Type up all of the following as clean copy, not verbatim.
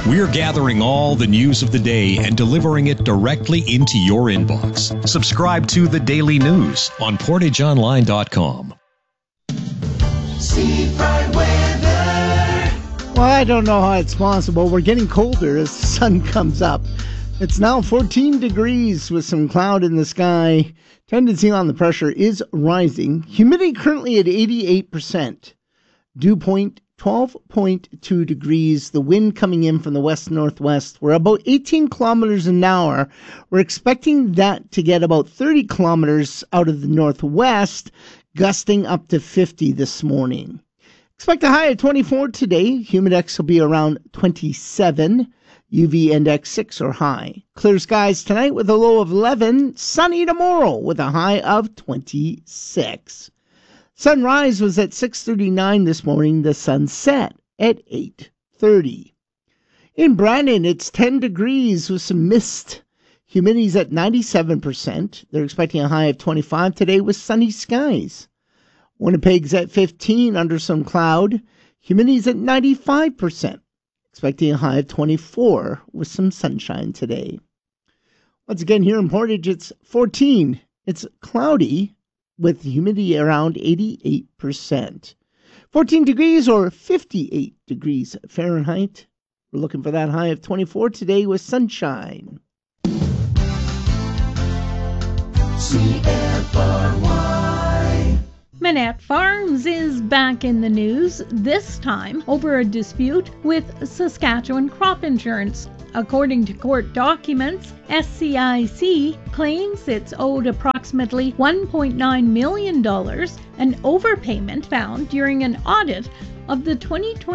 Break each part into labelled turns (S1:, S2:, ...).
S1: We're gathering all the news of the day and delivering it directly into your inbox. Subscribe to The Daily News on PortageOnline.com.
S2: Seafront weather.
S3: Well, I don't know how it's possible. We're getting colder as the sun comes up. It's now 14 degrees with some cloud in the sky. Tendency on the pressure is rising. Humidity currently at 88%. Dew point 12.2 degrees. The wind coming in from the west-northwest. We're about 18 kilometers an hour. We're expecting that to get about 30 kilometers out of the northwest, gusting up to 50 this morning. Expect a high of 24 today. Humidex will be around 27. UV index 6 or high. Clear skies tonight with a low of 11. Sunny tomorrow with a high of 26. Sunrise was at 6:39 this morning. The sun set at 8:30. In Brandon, it's 10 degrees with some mist. Humidity's at 97%. They're expecting a high of 25 today with sunny skies. Winnipeg's at 15 under some cloud. Humidity's at 95%. Expecting a high of 24 with some sunshine today. Once again, here in Portage, it's 14. It's cloudy with humidity around 88%. 14 degrees or 58 degrees Fahrenheit. We're looking for that high of 24 today with sunshine.
S2: CFRY.
S4: Manette Farms is back in the news, this time over a dispute with Saskatchewan Crop Insurance. According to court documents, SCIC claims it's owed approximately $1.9 million, an overpayment found during an audit of the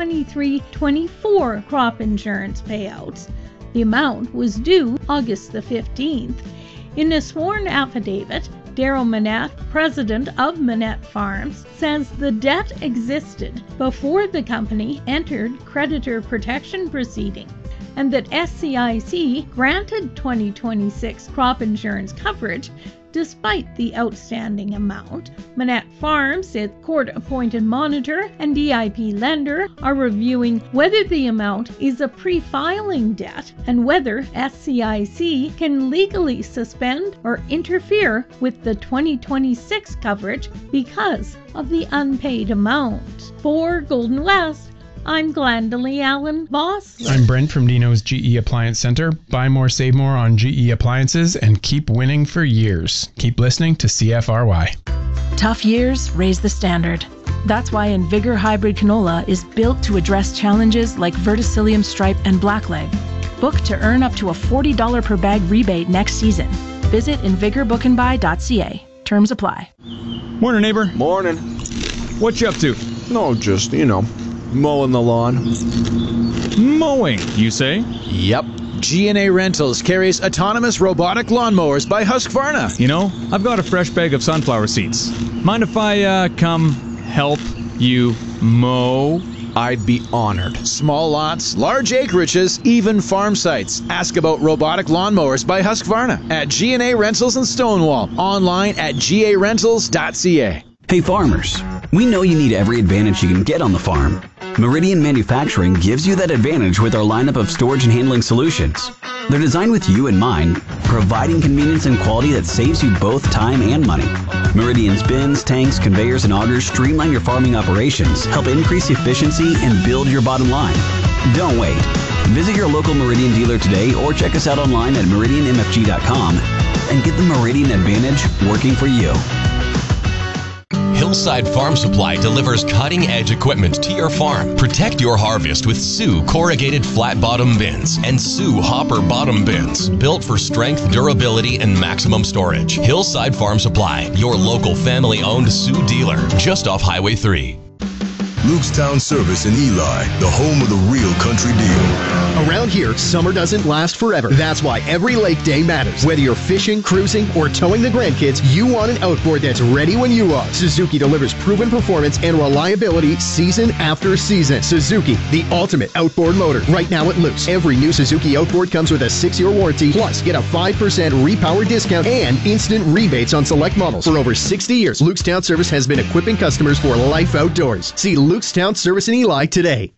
S4: 2023-24 crop insurance payouts. The amount was due August the 15th. In a sworn affidavit, Daryl Manette, president of Manette Farms, says the debt existed before the company entered creditor protection proceeding, and that SCIC granted 2026 crop insurance coverage despite the outstanding amount. Manette Farms, its court-appointed monitor and DIP lender, are reviewing whether the amount is a pre-filing debt and whether SCIC can legally suspend or interfere with the 2026 coverage because of the unpaid amount. For Golden West, I'm Glendalee Allen Voss.
S5: I'm Brent from Dino's GE Appliance Center. Buy more, save more on GE appliances and keep winning for years. Keep listening to CFRY.
S6: Tough years raise the standard. That's why Invigor Hybrid Canola is built to address challenges like verticillium stripe and blackleg. Book to earn up to a $40 per bag rebate next season. Visit invigorbookandbuy.ca. Terms apply.
S7: Morning, neighbor.
S8: Morning.
S7: What you up to?
S8: No, just, mowing the lawn.
S7: Mowing, you say?
S9: Yep. G&A Rentals carries autonomous robotic lawnmowers by Husqvarna.
S7: You know, I've got a fresh bag of sunflower seeds. Mind if I come help you mow?
S9: I'd be honored. Small lots, large acreages, even farm sites. Ask about robotic lawnmowers by Husqvarna at G&A Rentals in Stonewall. Online at garentals.ca.
S10: Hey farmers, we know you need every advantage you can get on the farm. Meridian Manufacturing gives you that advantage with our lineup of storage and handling solutions. They're designed with you in mind, providing convenience and quality that saves you both time and money. Meridian's bins, tanks, conveyors, and augers streamline your farming operations, help increase efficiency, and build your bottom line. Don't wait. Visit your local Meridian dealer today or check us out online at meridianmfg.com and get the Meridian Advantage working for you.
S11: Hillside Farm Supply delivers cutting-edge equipment to your farm. Protect your harvest with Sioux corrugated flat bottom bins and Sioux hopper bottom bins, built for strength, durability, and maximum storage. Hillside Farm Supply, your local family-owned Sioux dealer, just off Highway 3.
S12: Lukestown Service in Eli, the home of the real country deal.
S13: Around here, summer doesn't last forever. That's why every lake day matters. Whether you're fishing, cruising, or towing the grandkids, you want an outboard that's ready when you are. Suzuki delivers proven performance and reliability season after season. Suzuki, the ultimate outboard motor. Right now at Luke's, every new Suzuki outboard comes with a 6-year warranty, plus get a 5% repower discount and instant rebates on select models. For over 60 years, Lukestown Service has been equipping customers for life outdoors. See Lukestown Service in Eli today.